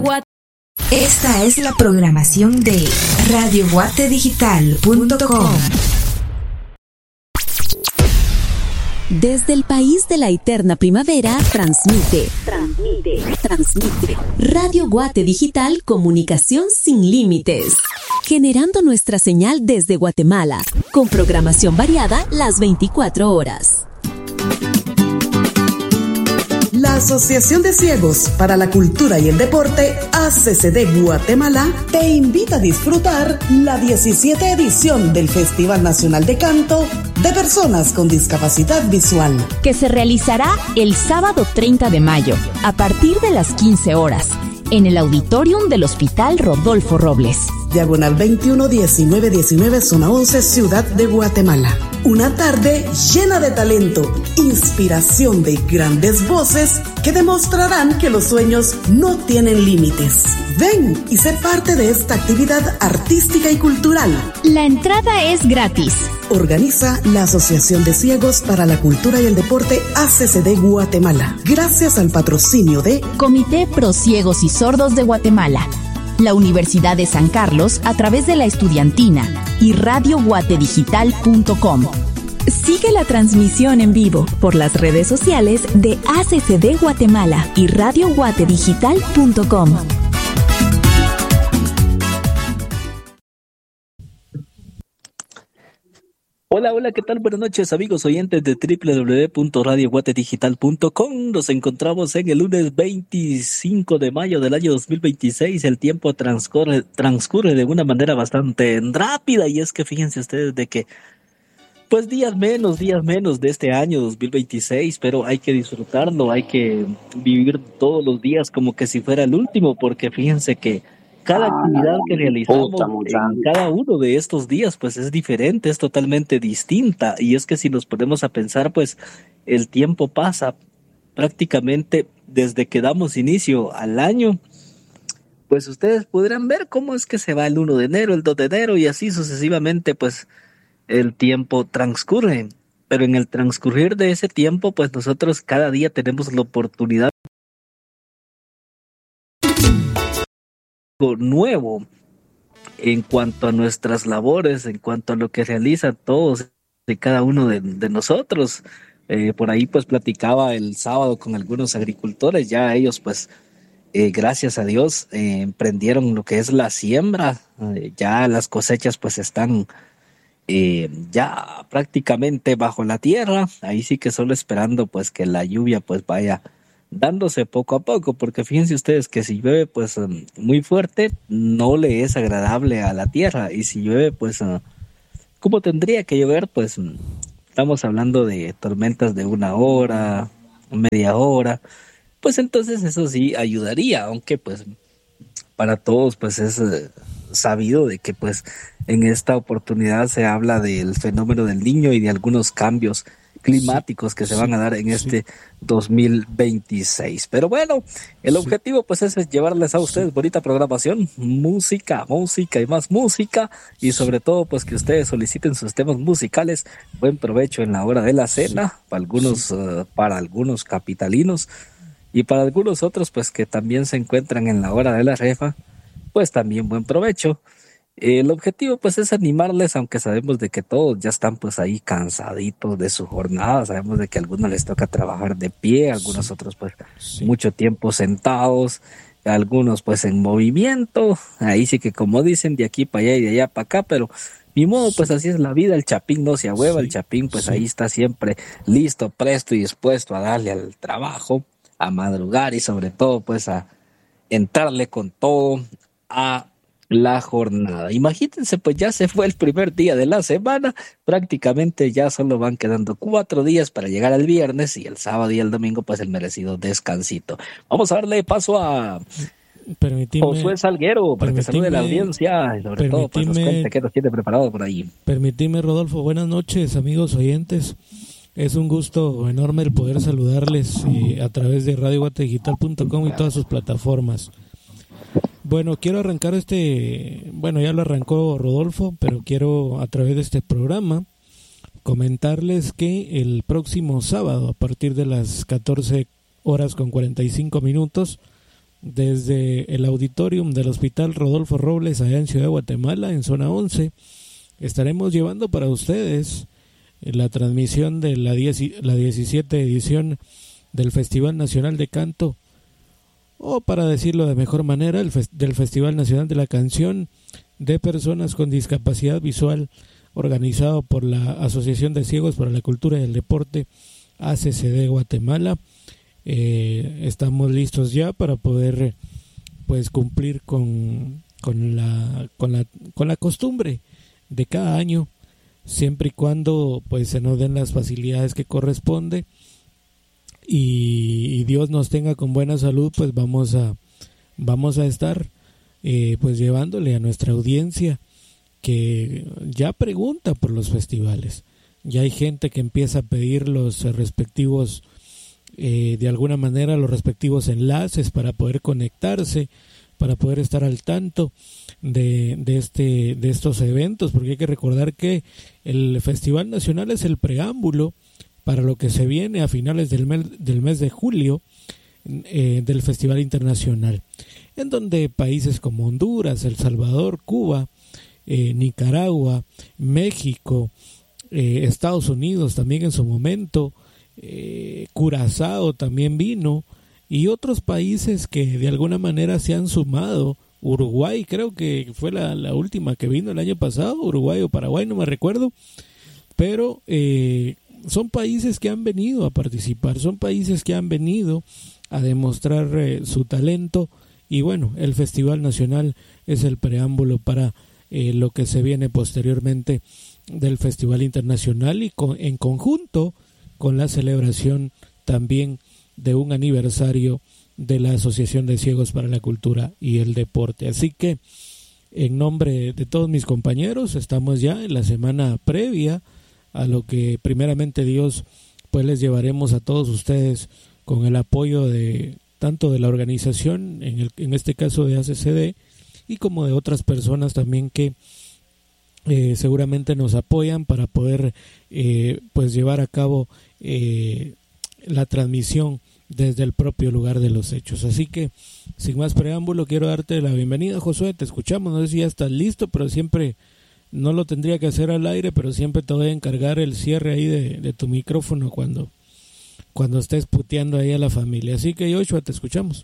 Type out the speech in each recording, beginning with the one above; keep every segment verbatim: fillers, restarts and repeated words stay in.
Esta es la programación de radio guate digital punto com. Desde el país de la eterna primavera, transmite, transmite, transmite. Radio Guate Digital, comunicación sin límites. Generando nuestra señal desde Guatemala, con programación variada las veinticuatro horas. La Asociación de Ciegos para la Cultura y el Deporte, A C C D Guatemala, te invita a disfrutar la diecisiete edición del Festival Nacional de Canto de Personas con Discapacidad Visual, que se realizará el sábado treinta de mayo, a partir de las quince horas, en el auditorium del Hospital Rodolfo Robles. Diagonal veintiuno diecinueve diecinueve, zona once, Ciudad de Guatemala. Una tarde llena de talento, inspiración de grandes voces que demostrarán que los sueños no tienen límites. Ven y sé parte de esta actividad artística y cultural. La entrada es gratis. Organiza la Asociación de Ciegos para la Cultura y el Deporte, A C C D Guatemala, gracias al patrocinio de Comité Pro Ciegos y Sordos de Guatemala, la Universidad de San Carlos a través de la Estudiantina y radio guate digital punto com. Sigue la transmisión en vivo por las redes sociales de A C C D Guatemala y radio guate digital punto com. Hola, hola, ¿qué tal? Buenas noches, amigos oyentes de doble u doble u doble u punto radio guate digital punto com. Nos encontramos en el lunes veinticinco de mayo del año dos mil veintiséis. El tiempo transcurre, transcurre de una manera bastante rápida, y es que fíjense ustedes de que pues días menos, días menos de este año dos mil veintiséis, pero hay que disfrutarlo, hay que vivir todos los días como que si fuera el último, porque fíjense que cada actividad que realizamos en cada uno de estos días pues es diferente, es totalmente distinta, y es que si nos ponemos a pensar, pues el tiempo pasa prácticamente desde que damos inicio al año. Pues ustedes podrán ver cómo es que se va el uno de enero, el dos de enero, y así sucesivamente, pues el tiempo transcurre. Pero en el transcurrir de ese tiempo, pues nosotros cada día tenemos la oportunidad nuevo en cuanto a nuestras labores, en cuanto a lo que realizan todos y cada uno de, de nosotros. Eh, por ahí pues platicaba el sábado con algunos agricultores, ya ellos pues eh, gracias a Dios eh, emprendieron lo que es la siembra, eh, ya las cosechas pues están eh, ya prácticamente bajo la tierra, ahí sí que solo esperando pues que la lluvia pues vaya dándose poco a poco, porque fíjense ustedes que si llueve pues um, muy fuerte no le es agradable a la tierra, y si llueve pues uh, como tendría que llover, pues um, estamos hablando de tormentas de una hora, media hora, pues entonces eso sí ayudaría, aunque pues para todos pues es uh, sabido de que pues en esta oportunidad se habla del fenómeno del Niño y de algunos cambios climáticos que se van a dar en este dos mil veintiséis. Pero bueno, el objetivo pues es llevarles a ustedes bonita programación, música, música y más música, y sobre todo pues que ustedes soliciten sus temas musicales. Buen provecho en la hora de la cena, para algunos, uh, para algunos capitalinos, y para algunos otros pues que también se encuentran en la hora de la refa, pues también buen provecho. El objetivo pues es animarles, aunque sabemos de que todos ya están pues ahí cansaditos de su jornada, sabemos de que a algunos les toca trabajar de pie, a algunos sí. otros pues sí. mucho tiempo sentados, a algunos pues en movimiento, ahí sí que como dicen de aquí para allá y de allá para acá, pero ni modo, sí. pues así es la vida, el chapín no se ahueva, sí. el chapín pues sí. ahí está siempre listo, presto y dispuesto a darle al trabajo, a madrugar y sobre todo pues a entrarle con todo a la jornada. Imagínense, pues ya se fue el primer día de la semana, prácticamente ya solo van quedando cuatro días para llegar al viernes, y el sábado y el domingo pues el merecido descansito. Vamos a darle paso a permitime, Josué Salguero para que salude a la audiencia y sobre todo pues nos cuente qué nos tiene preparado por ahí. Permitime, Rodolfo, buenas noches amigos oyentes. Es un gusto enorme el poder saludarles eh, a través de radio guate digital punto com y todas sus plataformas. Bueno, quiero arrancar este, bueno, ya lo arrancó Rodolfo, pero quiero a través de este programa comentarles que el próximo sábado a partir de las catorce horas con cuarenta y cinco minutos desde el auditorium del Hospital Rodolfo Robles allá en Ciudad de Guatemala, en zona once, estaremos llevando para ustedes la transmisión de la, diez, la diecisiete edición del Festival Nacional de Canto, o para decirlo de mejor manera, el fest- del Festival Nacional de la Canción de Personas con Discapacidad Visual, organizado por la Asociación de Ciegos para la Cultura y el Deporte, A C C D Guatemala. Eh, estamos listos ya para poder pues cumplir con, con, la, con, la, con la costumbre de cada año, siempre y cuando pues se nos den las facilidades que corresponde y, y Dios nos tenga con buena salud, pues vamos a vamos a estar eh, pues llevándole a nuestra audiencia que ya pregunta por los festivales. Ya hay gente que empieza a pedir los respectivos eh, de alguna manera los respectivos enlaces para poder conectarse, para poder estar al tanto de, de este de estos eventos, porque hay que recordar que el Festival Nacional es el preámbulo para lo que se viene a finales del mes, del mes de julio eh, del Festival Internacional, en donde países como Honduras, El Salvador, Cuba, eh, Nicaragua, México, eh, Estados Unidos también en su momento, eh, Curazao también vino, y otros países que de alguna manera se han sumado. Uruguay creo que fue la, la última que vino el año pasado, Uruguay o Paraguay, no me recuerdo, pero eh, son países que han venido a participar, son países que han venido a demostrar eh, su talento, y bueno, el Festival Nacional es el preámbulo para eh, lo que se viene posteriormente del Festival Internacional, y con, en conjunto con la celebración también de un aniversario de la Asociación de Ciegos para la Cultura y el Deporte. Así que en nombre de todos mis compañeros estamos ya en la semana previa a lo que primeramente Dios pues les llevaremos a todos ustedes con el apoyo de tanto de la organización, en, el, en este caso de A C C D, y como de otras personas también que eh, seguramente nos apoyan para poder eh, pues llevar a cabo eh, la transmisión desde el propio lugar de los hechos. Así que sin más preámbulo quiero darte la bienvenida, Josué, te escuchamos, no sé si ya estás listo, pero siempre no lo tendría que hacer al aire, pero siempre te voy a encargar el cierre ahí de, de tu micrófono cuando, cuando estés puteando ahí a la familia. Así que Joshua, te escuchamos.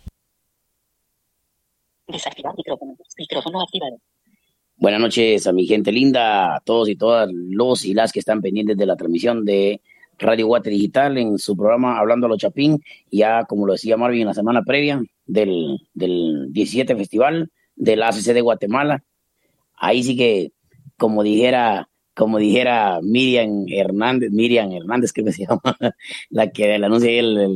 Desactivar micrófono, micrófono activado. Buenas noches a mi gente linda, a todos y todas los y las que están pendientes de la transmisión de Radio Guate Digital en su programa Hablando a lo Chapín, ya como lo decía Marvin en la semana previa del, del diecisiete Festival del A C C de Guatemala. Ahí sí que, como dijera, como dijera Miriam Hernández, Miriam Hernández creo que se llama, la que la anuncia ahí el, el